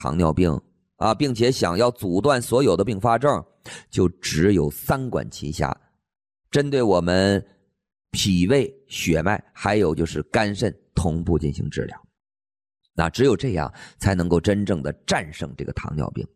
糖尿病啊，并且想要阻断所有的并发症，就只有3管齐下，针对我们脾胃、血脉，还有就是肝肾同步进行治疗。那只有这样才能够真正的战胜这个糖尿病。